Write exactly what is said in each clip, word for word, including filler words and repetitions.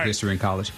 history in college.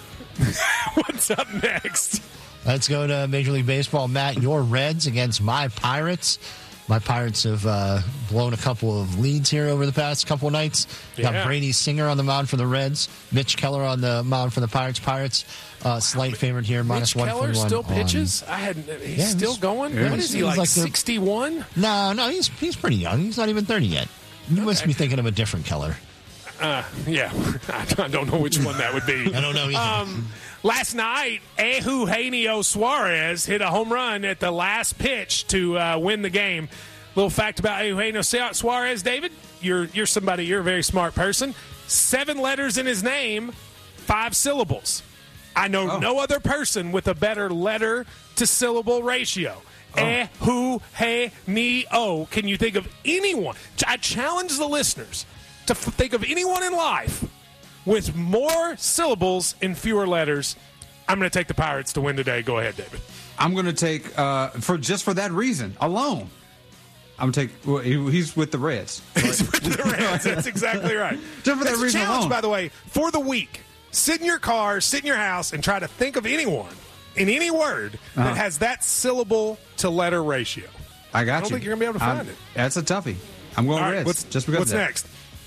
What's up next? Let's go to Major League Baseball. Matt, your Reds against my Pirates. My Pirates have uh, blown a couple of leads here over the past couple of nights. Yeah. Got Brady Singer on the mound for the Reds. Mitch Keller on the mound for the Pirates. Pirates, uh, slight favorite here, minus Mitch one Keller forty-one. still on- pitches? I hadn't. He's Yeah, still he's- going. yeah, What is he he's like? like the- sixty-one? No, no, he's he's pretty young. He's not even thirty yet. You must be thinking of a different Keller. Uh, yeah, I don't know which one that would be. I don't know either. Um, last night, Eugenio Suarez hit a home run at the last pitch to uh, win the game. Little fact about Eugenio Suarez, David. You're you're somebody. You're a very smart person. Seven letters in his name, five syllables. I know Oh. no other person with a better letter to syllable ratio. Oh. Eugenio. Can you think of anyone? I challenge the listeners to f- think of anyone in life with more syllables and fewer letters. I'm going to take the Pirates to win today. Go ahead, David. I'm going to take, uh, for just for that reason alone, I'm going to take, well, he- he's with the Reds. He's with the Reds. That's exactly right. Just for that That's a reason challenge, alone. by the way, for the week. Sit in your car, sit in your house, and try to think of anyone in any word that Uh-huh. has that syllable to letter ratio. I got I don't you. think you're gonna be able to I'm- find it. That's a toughie. I'm going All right, Reds. what's, just because what's of that. next?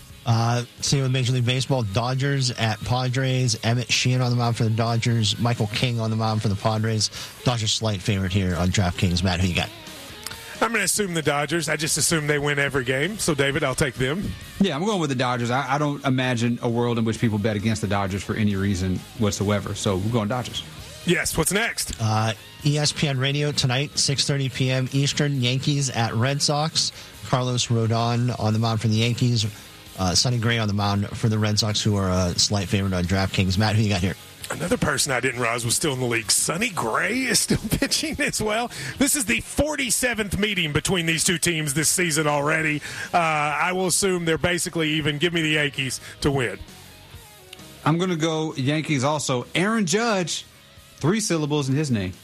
Uh, same with Major League Baseball. Dodgers at Padres. Emmett Sheehan on the mound for the Dodgers. Michael King on the mound for the Padres. Dodgers slight favorite here on DraftKings. Matt, who you got? I'm going to assume the Dodgers. I just assume they win every game. So, David, I'll take them. Yeah, I'm going with the Dodgers. I, I don't imagine a world in which people bet against the Dodgers for any reason whatsoever. So we're going Dodgers. Yes, what's next? Uh, E S P N Radio tonight, six thirty p.m. Eastern. Yankees at Red Sox. Carlos Rodon on the mound for the Yankees. Uh, Sonny Gray on the mound for the Red Sox, who are a slight favorite on DraftKings. Matt, who you got here? Another person I didn't realize was still in the league. Sonny Gray is still pitching as well. This is the forty-seventh meeting between these two teams this season already. Uh, I will assume they're basically even. Give me the Yankees to win. I'm going to go Yankees also. Aaron Judge, three syllables in his name.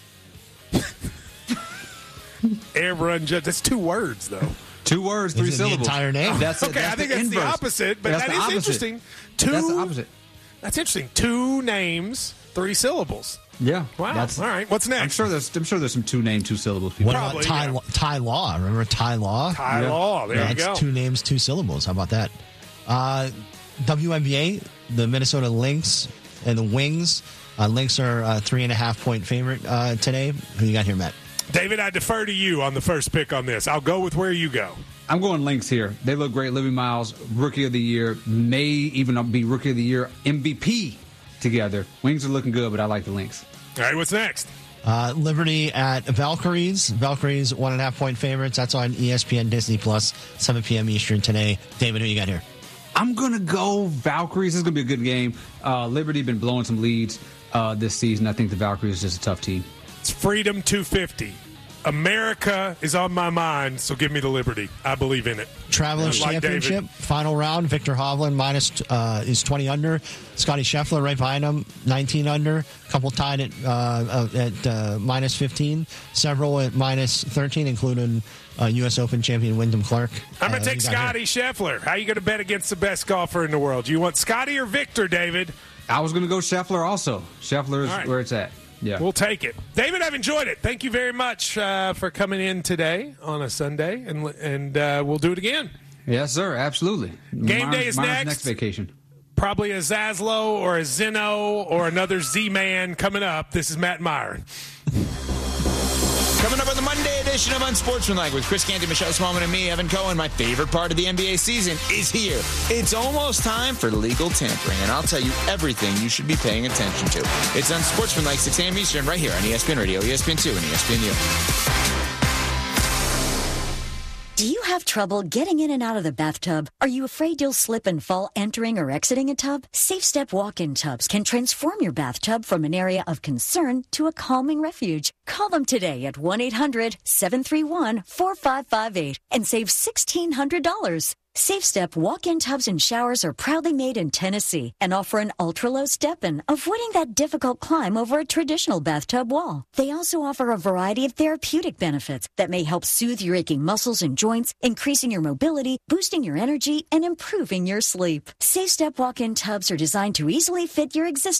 Aaron Judge. That's two words, though. Two words, three Is it the syllables. entire name? That's it. Okay, That's I think the that's the inverse. opposite, but That's that the is opposite. interesting. Two, That's the opposite. That's interesting. Two names, three syllables. Yeah. Wow. That's, All right. What's next? I'm sure there's. I'm sure there's some two name, two syllables people. What Probably, about Ty, yeah. Law- Ty Law? Remember Ty Law? Ty Yeah. Law. There Yeah, you that's go. two names, two syllables. How about that? Uh, W N B A, the Minnesota Lynx and the Wings. Uh, Lynx are a three and a half point favorite uh, today. Who you got here, Matt? David, I defer to you on the first pick on this. I'll go with where you go. I'm going Lynx here. They look great. Living Miles, Rookie of the Year, may even be Rookie of the Year M V P together. Wings are looking good, but I like the Lynx. All right, what's next? Uh, Liberty at Valkyries. Valkyries one and a half point favorites. That's on E S P N Disney Plus, seven p.m. Eastern today. David, who you got here? I'm going to go Valkyries. This is going to be a good game. Uh, Liberty been blowing some leads uh, this season. I think the Valkyries is just a tough team. It's Freedom two fifty. America is on my mind, so give me the Liberty. I believe in it. Travelers Like Championship, David. final round. Victor Hovland minus uh, is twenty under. Scotty Scheffler right behind him, nineteen under. Couple tied at uh, at uh, minus fifteen. Several at minus thirteen, including uh, U S Open champion Wyndham Clark. I'm going Uh, to take you got Scotty Scheffler. How are you going to bet against the best golfer in the world? Do you want Scotty or Victor, David? I was going to go Scheffler also. Scheffler is All right. where it's at. Yeah. We'll take it. David, I've enjoyed it. Thank you very much uh, for coming in today on a Sunday, and and uh, we'll do it again. Yes, sir. Absolutely. Game Myers- day is Myers' next. next vacation. Probably a Zaslow or a Zeno or another Z-Man coming up. This is Matt Meyer. Coming up on the Monday edition of Unsportsmanlike with Chris Canty, Michelle Smallman, and me, Evan Cohen. My favorite part of the N B A season is here. It's almost time for legal tampering, and I'll tell you everything you should be paying attention to. It's Unsportsmanlike, six a.m. Eastern, right here on E S P N Radio, E S P N two, and E S P N U. Do you have trouble getting in and out of the bathtub? Are you afraid you'll slip and fall entering or exiting a tub? Safe Step walk-in tubs can transform your bathtub from an area of concern to a calming refuge. Call them today at one eight hundred seven three one four five five eight and save sixteen hundred dollars. Safe Step walk-in tubs and showers are proudly made in Tennessee and offer an ultra-low step-in, avoiding that difficult climb over a traditional bathtub wall. They also offer a variety of therapeutic benefits that may help soothe your aching muscles and joints, increasing your mobility, boosting your energy, and improving your sleep. Safe Step walk-in tubs are designed to easily fit your existing